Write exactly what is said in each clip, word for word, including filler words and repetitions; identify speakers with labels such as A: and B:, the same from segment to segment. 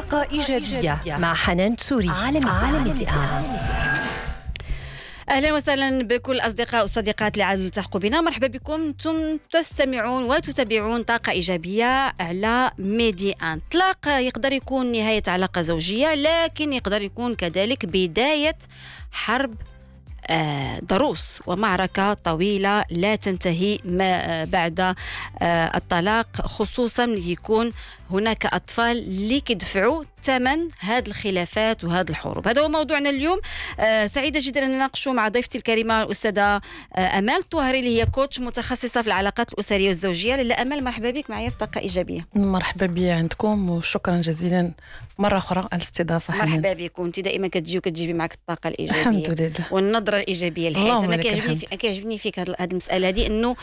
A: طاقة إيجابية مع حنان تسوري على ميدي.
B: أهلا وسهلا بكل الأصدقاء والصديقات اللي عاد التحقوا بنا. مرحبا بكم. أنتم تستمعون وتتابعون طاقة إيجابية على ميدي أن. طلاق يقدر يكون نهاية علاقة زوجية، لكن يقدر يكون كذلك بداية حرب ضروس ومعركة طويلة لا تنتهي ما بعد الطلاق، خصوصا اللي يكون هناك أطفال اللي كيدفعوا ثمن هذه الخلافات وهذه الحروب. هذا هو موضوعنا اليوم. سعيدة جدا أن نناقشه مع ضيفتي الكريمة الأستاذة أمال الطوهري اللي هي كوتش متخصصة في العلاقات الأسرية والزوجية. لاله أمال، مرحبا بك معايا في طاقة إيجابية.
C: مرحبا بي عندكم وشكرا جزيلا مرة أخرى على الاستضافة.
B: مرحبا بك. وانت دائما كتجي وكتجيبي معك الطاقة الإيجابية
C: الحمد لله
B: والنظرة الإيجابية للحياة. أنا كيعجبني في... كيعجبني فيك هذه المسألة هذه، إنه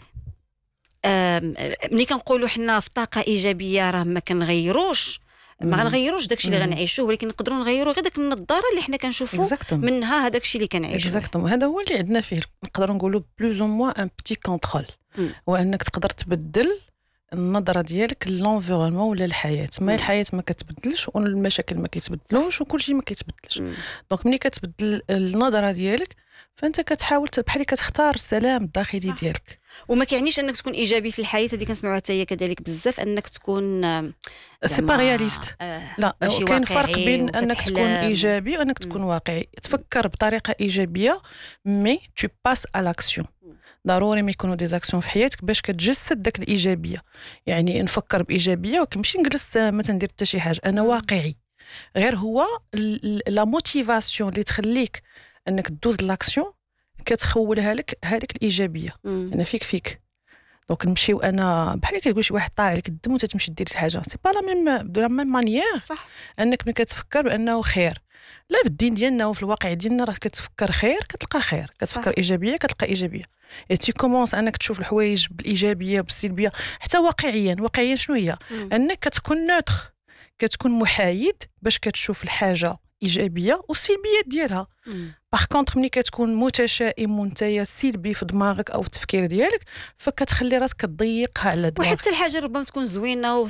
B: ملي كنقولوا حنا في طاقة إيجابية راه ما كنغيروش ما غنغيروش داكشي اللي غنعيشوه، ولكن نقدروا نغيروا غير داك النظاره اللي حنا كنشوفوا منها هذاك الشيء اللي كنعيشوه.
C: اكزاكتوم هذا هو اللي عندنا فيه نقدروا نقولوا بلوز او موان ان بتي كونترول، وانك تقدر تبدل النظره ديالك للانفيرونمون ولا الحياه. ما الحياه ما كتبدلش والمشاكل ما كيتبدلوش وكل شيء ما كيتبدلش. دونك ملي كتبدل النظره ديالك فانت كتحاول بحال كتختار السلام الداخلي ديالك.
B: وما كيعنيش انك تكون ايجابي في الحياه. هذه كنسمعوها حتى هي كذلك بزاف، انك تكون
C: سي با رياليست.
B: آه
C: لا، كاين فرق بين انك تكون ايجابي وانك تكون واقعي. تفكر بطريقه ايجابيه مي تو باس ا لاكسيون. ضروري ما يكونوا دي زاكسيون في حياتك باش كتجسد داك الايجابيه. يعني نفكر بايجابيه وكنمشي نجلس ما تندير حتى شي حاجه، انا واقعي. غير هو لا موتيفاسيون اللي تخليك انك تدوز لاكسيون كتخولها لك هذيك الايجابيه. مم. انا فيك فيك دونك نمشيو انا بحال كيقول شي واحد طالع لك الدم وتتمشي دير الحاجه. سي با لا ميم دو لا ميم مانيير. صح. انك ملي كتفكر بانه خير، لا في الدين ديالنا وفي الواقع ديالنا راه كتفكر خير كتلقى خير، كتفكر صح. ايجابيه كتلقى ايجابيه. اي تي كومونس انك تشوف الحوايج بالايجابيه بالسلبيه حتى واقعيا. واقعيا شنو هي؟ مم. انك كتكون نوتر، كتكون محايد باش كتشوف الحاجه ايجابيه والسلبيات ديالها. باغ كونطخ ملي كتكون متشائم ونتايا سلبي في دماغك او في التفكير ديالك فكتخلي راسك تضيقها على دماغك.
B: وحتى الحاجه ربما تكون زوينه